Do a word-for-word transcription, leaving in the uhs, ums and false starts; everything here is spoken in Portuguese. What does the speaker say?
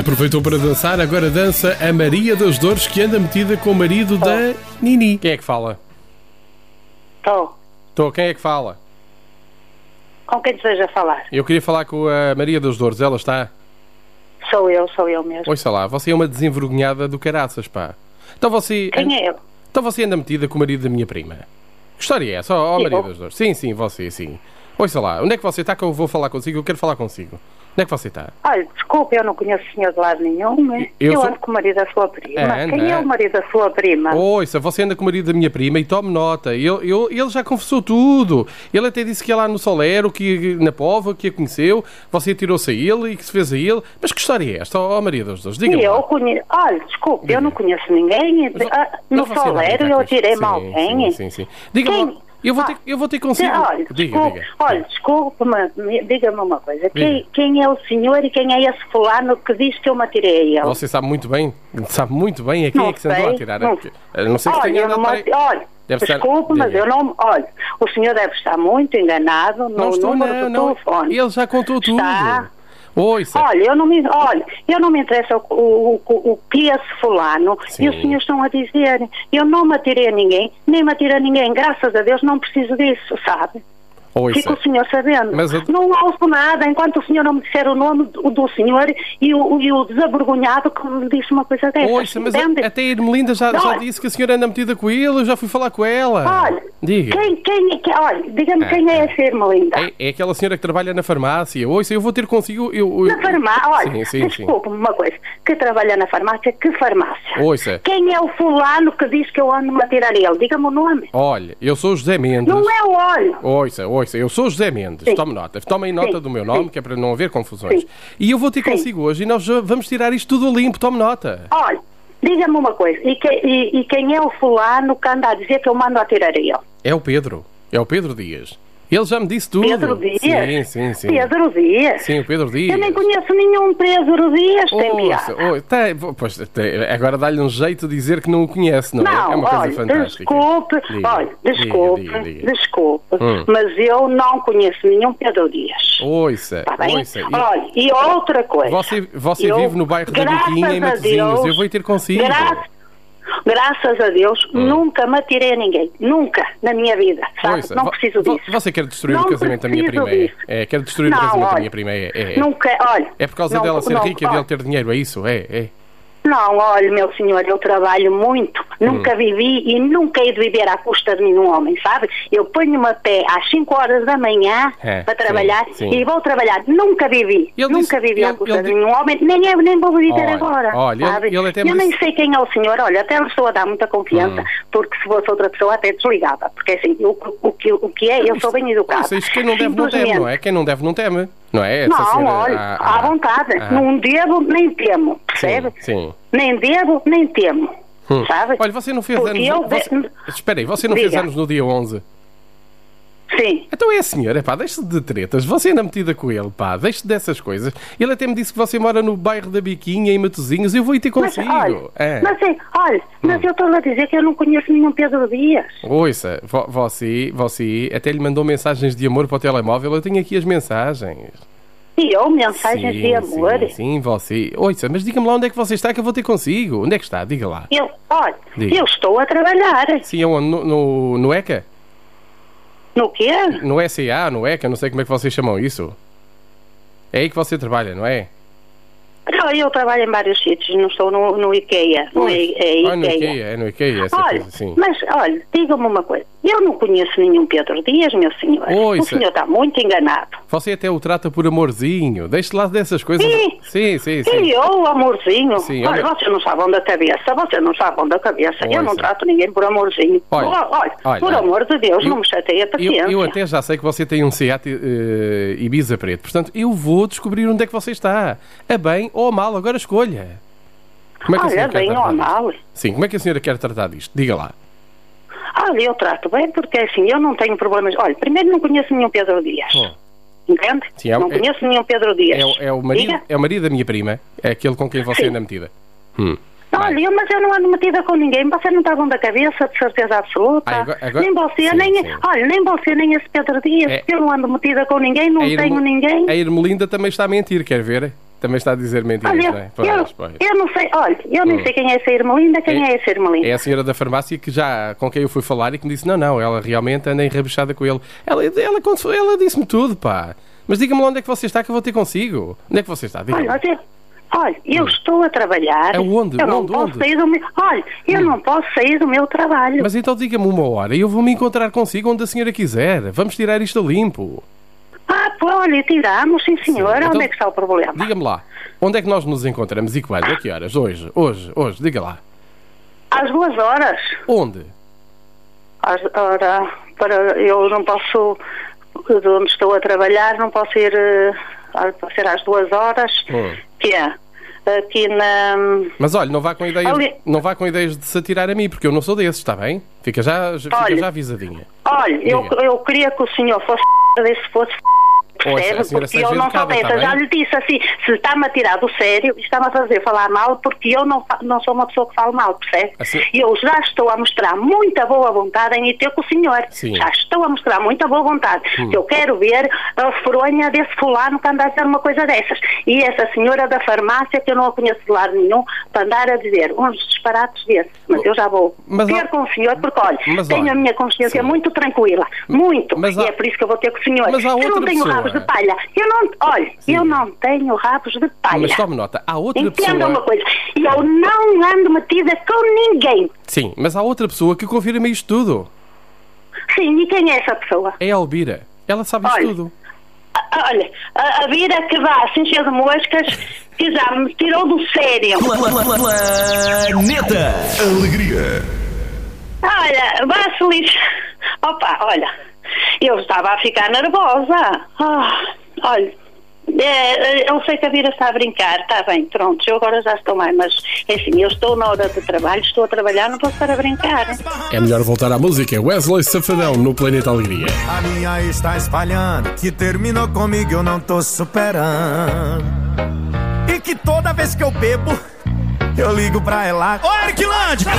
Aproveitou para dançar, agora dança a Maria das Dores, que anda metida com o marido oh. da Nini. Quem é que fala? Estou. Estou, quem é que fala? Com quem deseja falar? Eu queria falar com a Maria das Dores, ela está? Sou eu, sou eu mesmo. Ouça lá, você é uma desenvergonhada do caraças, pá. Então você... Quem é eu? Então você anda metida com o marido da minha prima. Que história é essa? Ó, oh, Maria das Dores. Sim, sim, você, sim. Ouça lá, onde é que você está que eu vou falar consigo? Eu quero falar consigo. Onde é que você está? Olha, desculpe, eu não conheço o senhor de lado nenhum. Eu, eu sou... ando com o marido da sua prima. É, Quem é o marido da sua prima? Ouça, você anda com o marido da minha prima e tome nota. Ele, ele, ele já confessou tudo. Ele até disse que ia lá no Solero, que na Póvoa, que a conheceu. Você atirou-se a ele e que se fez a ele. Mas que história é esta, ó oh, Maria das Dores? Diga-me. Eu conheço... Olha, desculpe, Diga. eu não conheço ninguém. Mas, ah, no Solero eu atirei-me alguém. Sim, sim, sim. Diga-me. Eu vou, ter, eu vou ter consigo... Olha, diga, desculpe, diga. Olha, desculpe, mas diga-me uma coisa. Quem, quem é o senhor e quem é esse fulano que diz que eu me atirei a ele? Você sabe muito bem, sabe muito bem a quem não é que se andou a atirar. Não, a não sei que olha, tenha andado não, para... olha deve desculpe, ser... mas eu não... Olha, o senhor deve estar muito enganado no não estou, número não, do não. telefone. Ele já contou tudo. Está... Oi, olha, eu não me, olha, eu não me interessa o, o, o, o que esse fulano Sim. e os senhores estão a dizer. Eu não me atirei a ninguém, nem me atirei a ninguém. Graças a Deus não preciso disso, sabe? Oi, Fica o senhor sabendo. Mas eu... Não ouço nada enquanto o senhor não me disser o nome do, do senhor e o, e o desavergonhado que me disse uma coisa dessa. Oi, mas a, até a Irmelinda já, já disse que a senhora anda metida com ele, eu já fui falar com ela. Olha, diga. Quem, quem é que... Olha, diga-me ah, quem é essa Irmelinda. É, é aquela senhora que trabalha na farmácia. Oi, eu vou ter consigo... Eu, eu... Na farmácia? Olha, sim, sim, desculpe-me uma coisa. Que trabalha na farmácia, que farmácia? Oi, quem é o fulano que diz que eu ando-me a tirar ele? Diga-me o nome. Olha, eu sou o José Mendes. Não é o olho. Oi, oi, eu sou o José Mendes. Sim. Tome nota, tomem nota Sim. do meu nome, Sim. que é para não haver confusões. Sim. E eu vou ter consigo Sim. hoje e nós vamos tirar isto tudo a limpo, tome nota. Olha, diga-me uma coisa, e, que, e, e quem é o fulano que anda a dizer que eu mando a tirar a ele? É o Pedro, é o Pedro Dias. Ele já me disse tudo. Pedro Dias? Sim, sim, sim. Pedro Dias? Sim, o Pedro Dias. Eu nem conheço nenhum Pedro Dias, tem oh, piada. Oh, tá, pois, agora dá-lhe um jeito de dizer que não o conhece, não, não é? É uma olha, coisa fantástica. Desculpe, diga, olha, desculpe, diga, diga, diga. desculpe, hum. mas eu não conheço nenhum Pedro Dias. Ouça, tá bem? ouça. E, olha, e outra coisa. Você, você eu, vive no bairro da Biquinha, em Matosinhos, eu vou ir ter consigo. Graças Graças a Deus, hum. nunca me atirei a ninguém. Nunca, na minha vida, sabe? Ouça, não preciso disso. Você quer destruir não o casamento da minha prima, é? é? Quer destruir não, o casamento olha, da minha prima, é? É, nunca, olha... É por causa não, dela ser não, rica e olha, dele ter dinheiro, é isso? É, é. Não, olha, meu senhor, eu trabalho muito, nunca hum. vivi e nunca hei de viver à custa de nenhum homem, sabe? Eu ponho-me a pé às cinco horas da manhã é, para trabalhar sim, sim. e vou trabalhar. Nunca vivi, ele nunca disse, vivi ele, à custa de nenhum homem, nem, é, nem vou viver olha, agora, olha, sabe? Ele, ele até eu disse... nem sei quem é o senhor, olha, até lhe estou a dar muita confiança, hum. porque se fosse outra pessoa até desligava, porque assim, o, o, que, o que é, eu sou bem educado. Isso, quem não deve não teme, não é? Quem não deve não teme, não é? Não, senhora, olha, ah, à ah, vontade, ah, não devo nem temo, percebe? Sim, sim. Nem devo, nem temo, hum. sabe? Olha, você não fez Porque anos... Eu... Você... Espera aí, você não Diga. fez anos no dia onze? Sim. Então é a senhora, pá, deixe de tretas. Você anda metida com ele, pá, deixe dessas coisas. Ele até me disse que você mora no bairro da Biquinha, em Matosinhos, eu vou ir ter consigo. Mas, olha, é. mas, olha, mas hum. eu estou a dizer que eu não conheço nenhum Pedro Dias. Ouça, vo você, você até lhe mandou mensagens de amor para o telemóvel, eu tenho aqui as mensagens. E eu, mensagens sim, de amor? Sim, sim, você. Ouça, mas diga-me lá onde é que você está que eu vou ter consigo. Onde é que está? Diga lá. Eu, olha, diga. eu estou a trabalhar. Sim, aonde? No, no, no ECA? No quê? No S E A, no ECA, não sei como é que vocês chamam isso. É aí que você trabalha, não é? Não, eu trabalho em vários sítios, não estou no, no IKEA. No I, é, IKEA. Ah, no IKEA, é no IKEA, essa olha, coisa assim. Mas, olha, diga-me uma coisa. Eu não conheço nenhum Pedro Dias, meu senhor. Oi, o senhor está muito enganado. Você até o trata por amorzinho. Deixe lá dessas coisas. Sim, sim, sim. sim. E eu, amorzinho? Sim, olha, olha, você não sabe onde a cabeça, você não sabe onde a cabeça. Olha, eu não trato ninguém por amorzinho. Olha, olha, olha por olha, amor de Deus, eu, não me chateie a paciência. Eu, eu até já sei que você tem um Seat uh, Ibiza preto. Portanto, eu vou descobrir onde é que você está. A bem ou a mal, agora escolha. Como é que olha, a bem ou mal. Sim, como é que a senhora quer tratar disto? Diga lá. Olha, eu trato bem porque assim, eu não tenho problemas. Olha, primeiro não conheço nenhum Pedro Dias. Oh. Entende? Sim, é, não é, conheço nenhum Pedro Dias. É, é, o marido, é o marido da minha prima. É aquele com quem você Sim. anda metida. Hum. Olha, eu, mas eu não ando metida com ninguém. Você não está bom da cabeça, de certeza absoluta. Ah, agora, agora... Nem você, sim, nem... Sim. Olha, nem você, nem esse Pedro Dias. É... Eu não ando metida com ninguém, não Irmo... tenho ninguém. A Irmelinda também está a mentir, quer ver? Também está a dizer mentiras, olha, não é? Pois, eu, pois. eu não sei, olha, eu nem hum. sei quem é essa Irmelinda, quem é, é essa Irmelinda? É a senhora da farmácia que já, com quem eu fui falar e que me disse, não, não, ela realmente anda enrabixada com ele. Ela, ela, ela, ela disse-me tudo, pá. Mas diga-me lá onde é que você está que eu vou ter consigo. Onde é que você está? Diga-me. Olha, eu, olha, eu hum. estou a trabalhar. Aonde? Eu não onde, posso onde? sair do meu, olha, eu hum. não posso sair do meu trabalho. Mas então diga-me uma hora e eu vou me encontrar consigo onde a senhora quiser. Vamos tirar isto a limpo. Ah, pô, olha, tiramos, sim senhora. Sim, então, onde é que está o problema? Diga-me lá, onde é que nós nos encontramos e que vais? A que horas? Hoje, hoje, hoje, diga lá. Às duas horas. Onde? Às, ora, para, eu não posso, de onde estou a trabalhar, não posso ir, uh, pode ser às duas horas, hum. que é aqui na... Mas olha, não vá com ideias, ali... não vá com ideias de se atirar a mim, porque eu não sou desses, está bem? Fica já, fica olha, já avisadinha. Olha, eu, eu queria que o senhor fosse se fosse percebe? Porque eu não sou dessa, já lhe disse assim, se está-me a tirar do sério, está-me a fazer falar mal, porque eu não, não sou uma pessoa que fala mal, percebe? Assim... Eu já estou a mostrar muita boa vontade em ir ter com o senhor. Sim. Já estou a mostrar muita boa vontade. Hum. Eu quero ver a fronha desse fulano que anda a dizer uma coisa dessas. E essa senhora da farmácia, que eu não a conheço de lado nenhum, para andar a dizer uns disparates desses. Mas eu já vou mas, ter com o senhor, porque olha, mas, tenho olha, a minha consciência sim. muito tranquila. Muito. Mas, e é por isso que eu vou ter com o senhor. Mas eu não tenho pessoa. rabos de palha. Eu não, olha, sim. eu não tenho rabos de palha. Mas tome nota, há outra Entenda pessoa... uma coisa, eu não ando metida com ninguém. Sim, mas há outra pessoa que confirma isto tudo. Sim, e quem é essa pessoa? É a Elvira. Ela sabe isto olha, tudo. A, olha, a, a Vira que vá assim cheia de moscas, que já me tirou do sério. Planeta Alegria. Olha, vá-se lixo. Opa, olha, eu estava a ficar nervosa. Ah, olha, é, eu sei que a Vira está a brincar, está bem, pronto, eu agora já estou mais, mas enfim, eu estou na hora de trabalho, estou a trabalhar, não posso estar a brincar. É melhor voltar à música. Wesley Safadão no Planeta Alegria. A minha está espalhando que terminou comigo, eu não tô superando. E que toda vez que eu bebo, eu ligo pra ela. Ô, Ericlândia!